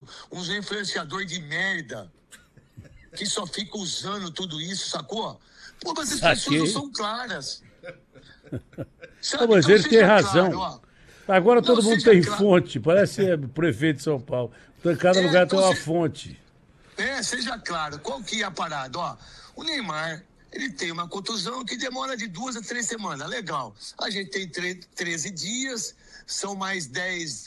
uns influenciadores de merda que só fica usando tudo isso, sacou? Pô, mas as pessoas não são claras. Sabe? Mas Então, ele tem seja razão. claro, Agora todo mundo tem claro. fonte, parece prefeito de São Paulo. Então, cada lugar tem uma fonte. Seja claro, qual que é a parada? Ó, o Neymar, ele tem uma contusão que demora de 2 a 3 semanas, legal. A gente tem 13 dias, são mais 10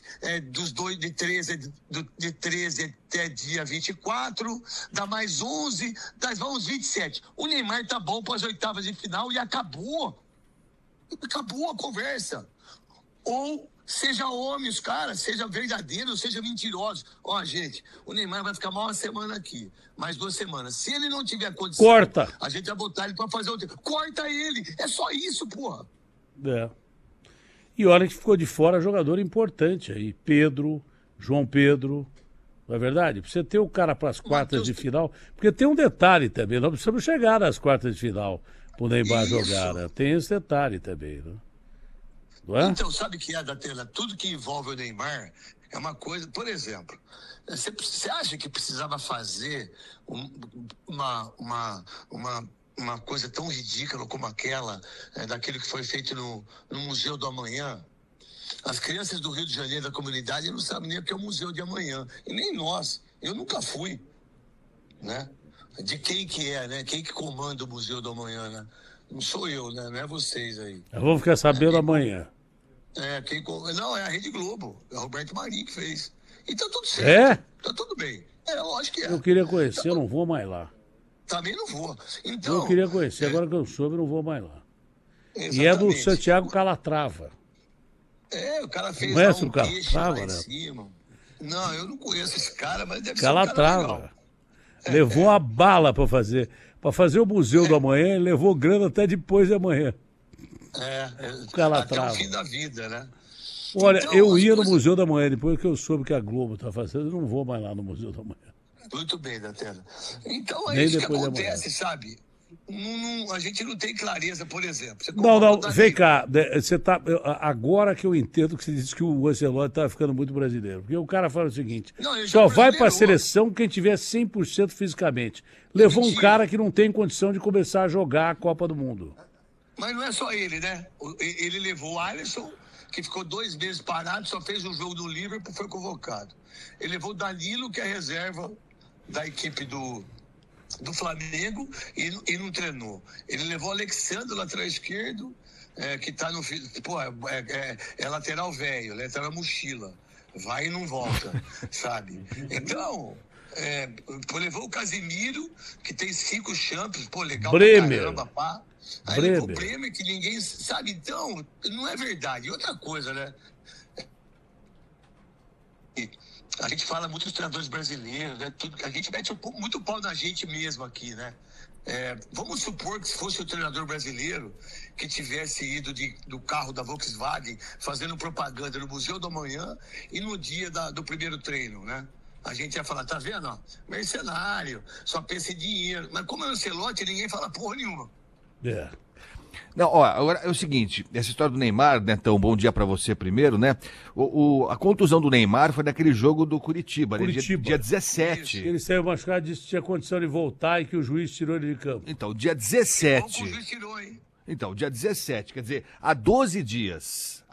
de 13 até dia 24, dá mais 11, vamos 27. O Neymar tá bom para as oitavas de final e acabou. Acabou a conversa. Ou seja homens, cara, seja verdadeiro, seja mentiroso. Ó, gente, o Neymar vai ficar mal uma semana aqui, mais 2 semanas. Se ele não tiver condição, corta. A gente vai botar ele pra fazer o tempo. Corta ele. É só isso, porra. É. E olha que ficou de fora jogador importante aí. Pedro, João Pedro. Não é verdade? Precisa ter o cara para as quartas de final. Porque tem um detalhe também. Nós precisamos chegar nas quartas de final pro Neymar jogar. Né? Tem esse detalhe também, né? Não é? Então, sabe o que é, Datena? Tudo que envolve o Neymar é uma coisa... Por exemplo, você acha que precisava fazer uma coisa tão ridícula como aquela, daquele que foi feito no Museu do Amanhã? As crianças do Rio de Janeiro, da comunidade, não sabem nem o que é o Museu de Amanhã. E nem nós. Eu nunca fui, né? De quem que é, né? Quem que comanda o Museu do Amanhã, né? Não sou eu, né? Não é vocês aí. Vamos ficar sabendo amanhã. Não, é a Rede Globo. É o Roberto Marinho que fez. E tá tudo certo. É? Tá tudo bem. Lógico que é. Eu queria conhecer, eu não vou mais lá. Também não vou. Então, eu queria conhecer, agora que eu soube, eu não vou mais lá. Exatamente. E é do Santiago Calatrava. O cara fez Conhece lá o Calatrava, lá em né? cima. Não, eu não conheço esse cara, mas deve Calatrava. ser um cara legal. Levou a bala para fazer. Para fazer o Museu do Amanhã, ele levou grana até depois de amanhã. Até o fim da vida, né? Olha, então, eu ia no Museu da Manhã, depois que eu soube que a Globo está fazendo, eu não vou mais lá no Museu da Manhã. Muito bem, Datena. Então é Nem isso que depois acontece, sabe? A gente não tem clareza, por exemplo. Não, vem cá. Você tá, agora que eu entendo que você disse que o Ancelotti está ficando muito brasileiro. Porque o cara fala o seguinte, só vai para a seleção quem tiver 100% fisicamente. Levou um cara que não tem condição de começar a jogar a Copa do Mundo. Mas não é só ele, né? Ele levou o Alisson, que ficou 2 meses parado, só fez um jogo do Liverpool, foi convocado. Ele levou o Danilo, que é reserva da equipe do Flamengo, e não treinou. Ele levou o Alexandre, lateral esquerdo, que tá no... Pô, é lateral velho, lateral mochila. Vai e não volta, sabe? Então... levou o Casimiro, que tem 5 champions, pô, legal Bremer. pra caramba, pá. Aí levou o Bremer, que ninguém sabe. Então, não é verdade. E outra coisa, né? A gente fala muito dos treinadores brasileiros, né? A gente mete muito pau na gente mesmo aqui, né? Vamos supor que se fosse o treinador brasileiro que tivesse ido do carro da Volkswagen fazendo propaganda no Museu do Amanhã e no dia do primeiro treino, né? A gente ia falar, tá vendo? Ó, mercenário, só pensa em dinheiro. Mas como é o Ancelotti, ninguém fala porra nenhuma. Não, ó, agora é o seguinte, essa história do Neymar, Netão, bom dia pra você primeiro, né? A contusão do Neymar foi naquele jogo do Curitiba, né? Dia 17. Ele saiu machucado, disse que tinha condição de voltar e que o juiz tirou ele de campo. Então, dia 17. O juiz tirou, hein? Então, dia 17, quer dizer, há 12 dias,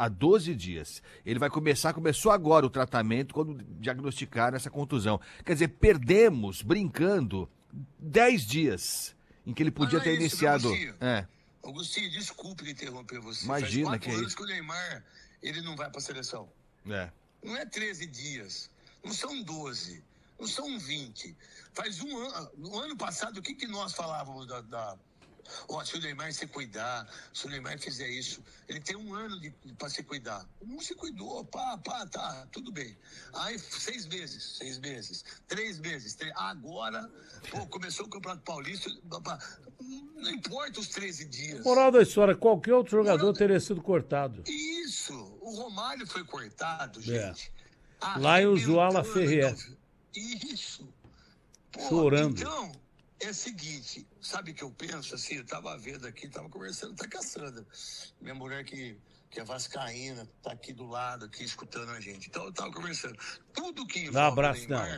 começou agora o tratamento quando diagnosticaram essa contusão. Quer dizer, perdemos, brincando, 10 dias em que ele podia ter iniciado... Augustinho, desculpe interromper você. Imagina Faz 4 que é anos isso. que o Neymar, ele não vai pra seleção. Não é 13 dias, não são 12, não são 20. Faz um ano, no ano passado, o que nós falávamos se o Neymar se cuidar, se o Neymar fizer isso, ele tem 1 ano pra se cuidar. Não se cuidou, tá, tudo bem. Aí 6 meses, 3 meses. Agora, começou o Campeonato Paulista, não importa os 13 dias. Moral da história, qualquer outro jogador teria sido cortado. Isso, o Romário foi cortado, gente. Lá em Usuala Ferreira. Isso. Chorando. Então... É o seguinte, sabe o que eu penso? Assim, eu tava vendo aqui, tava conversando com a Cassandra, minha mulher que é vascaína, tá aqui do lado, aqui escutando a gente. Então eu tava conversando. Tudo que envolve Dá um abraço, o Neymar,